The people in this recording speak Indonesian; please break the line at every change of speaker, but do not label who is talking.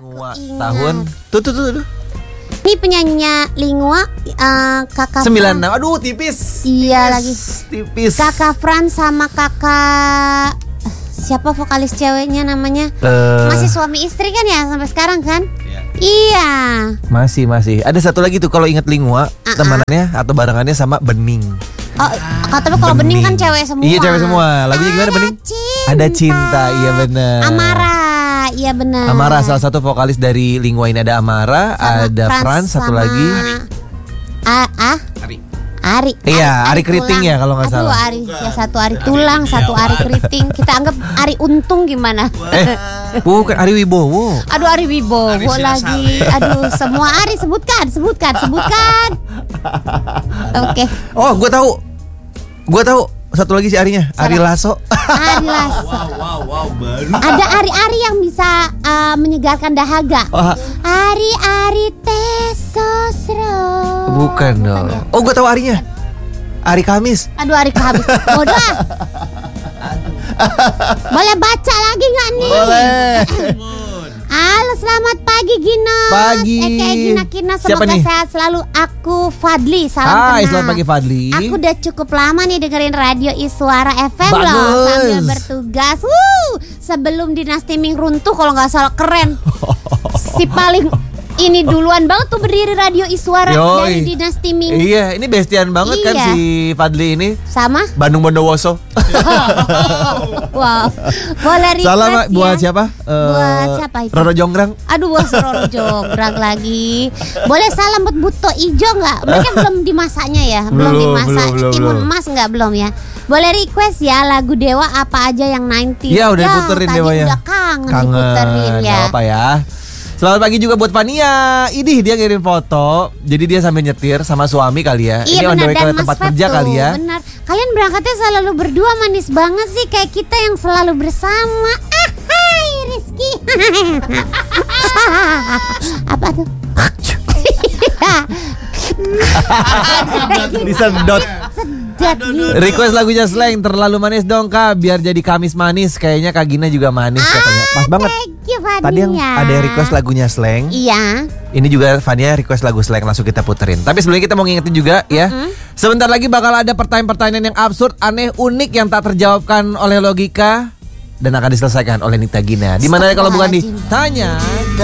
Lingua tahun tuh.
Ini penyanyinya Lingua, kakak
96. Aduh tipis.
Iya lagi.
Tipis.
Kakak Fran sama kakak siapa vokalis ceweknya namanya? Masih suami istri kan ya sampai sekarang kan? Iya.
Masih. Ada satu lagi tuh kalau inget Lingua, temanannya atau barengannya sama Bening.
Oh, tapi kalau Bening kan cewek semua.
Iya cewek semua. Lagunya gimana Bening? Ada cinta, iya benar.
Amara, iya benar.
Amara salah satu vokalis dari Lingua ini ada Amara,
sama
ada Frans satu lagi. Ari. Iya, Ari Keriting ya kalau nggak salah.
Ari, ya satu Ari tulang, satu Ari Keriting. Kita anggap Ari Untung gimana?
Bukan Ari Wibowo.
Aduh Ari Wibowo lagi. Aduh semua Ari sebutkan. Oke.
Oh, gue tahu. Satu lagi si Arinya, Ari Lasso.
Ari Lasso.
Wow, baru.
Ada Ari-Ari yang bisa menyegarkan dahaga. Ari Tesosro.
Bukan dong. Oh, gue tahu Arinya. Ari Kamis.
Aduh Ari Kamis. Bodoh. Boleh baca lagi nggak nih?
Boleh.
Halo, selamat pagi Ginos.
Pagi.
Gina,
Siapa
semoga
nih?
sehat selalu. Aku Fadli, salam
Hai,
kenal.
selamat pagi Fadli.
Aku udah cukup lama nih dengerin radio Iswara FM
Bagus.
loh sambil bertugas. Sebelum Dinasti Ming runtuh kalau nggak salah, keren. Si paling ini duluan banget tuh berdiri radio Iswara dari Dinasti Ming.
Iya, ini bestian banget kan
Iya.
si Fadli ini.
Sama?
Bandung Bondowoso.
Wow. Boleh request
Salam
ya?
buat siapa?
Buat siapa itu?
Roro Jonggrang.
Aduh, bos Roro Jonggrang lagi. Boleh salam buat Buto Ijo nggak? Mereka belum dimasaknya ya, belum dimasak. Timun emas nggak belum ya? Boleh request ya lagu Dewa apa aja yang 90s.
Iya, udah diputerin
tadi
Dewa ya.
Udah kangen diputerin ya.
Gak apa ya. Selamat pagi juga buat Fania. Idih dia ngirim foto. Jadi dia sambil nyetir sama suami kali ya.
Iya,
ini on the way
benar,
ke
dan
tempat
Mas Feb
kerja
tuh,
kali ya.
Benar. Kalian berangkatnya selalu berdua, manis banget sih kayak kita yang selalu bersama. Hai Rizky. Apa tuh?
Disedot.
Sedap nih.
Request lagunya Slang terlalu manis dong Kak, biar jadi Kamis manis. Kayaknya Kak Gina juga manis katanya. Pas banget.
Thank you Fania.
Tadi yang ada yang request lagunya Slang.
Iya.
Ini juga Fania request lagu Slang, langsung kita puterin. Tapi sebelumnya kita mau ngingetin juga ya. Sebentar lagi bakal ada pertanyaan-pertanyaan yang absurd, aneh, unik yang tak terjawabkan oleh logika dan akan diselesaikan oleh Nita Gina. Di mana kalau bukan di Tanya